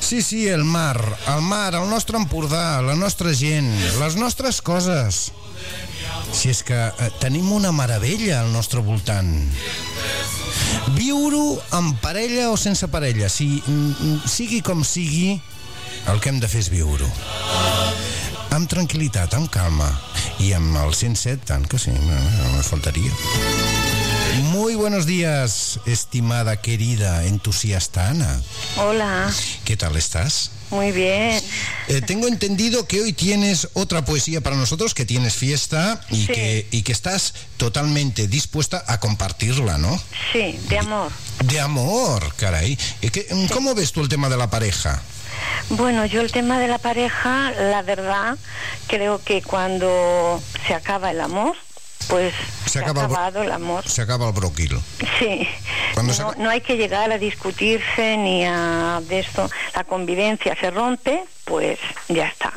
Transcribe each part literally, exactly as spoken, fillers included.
Sí, sí, el mar, el mar, el nostre Empordà, la nostra gent, les nostres coses. Si és que eh, tenim una meravella al nostre voltant. Viure-ho amb parella o sense parella, si, sigui com sigui, el que hem de fer és viure-ho. Amb tranquil·litat, amb calma. I amb el cent set, tant que sí, no, no me faltaría. Muy buenos días, estimada, querida, entusiasta Ana. Hola. ¿Qué tal estás? Muy bien. Eh, tengo entendido que hoy tienes otra poesía para nosotros, que tienes fiesta y, sí. que, y que estás totalmente dispuesta a compartirla, ¿no? Sí, de amor. De, de amor, caray. ¿Qué, ¿Cómo ves tú el tema de la pareja? Bueno, yo el tema de la pareja, la verdad, creo que cuando se acaba el amor, pues se, se ha acabado el, el amor. Se acaba el broquil. Sí. No, se... no hay que llegar a discutirse ni a de esto. La convivencia se rompe, pues ya está.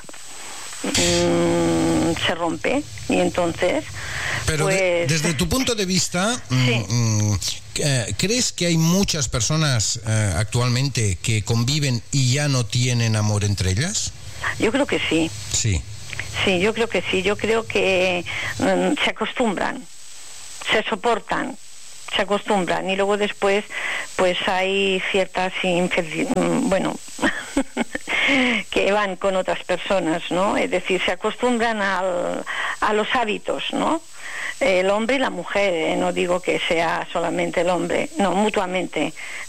Mm, se rompe y entonces... Pero pues... de, desde tu punto de vista, sí. mm, ¿crees que hay muchas personas eh, actualmente que conviven y ya no tienen amor entre ellas? Yo creo que sí. Sí. Sí, yo creo que sí. Yo creo que mm, se acostumbran, se soportan, se acostumbran y luego después pues hay ciertas infecciones, bueno, que van con otras personas, ¿no? Es decir, se acostumbran al, a los hábitos, ¿no? El hombre y la mujer, ¿eh? No digo que sea solamente el hombre, no, mutuamente.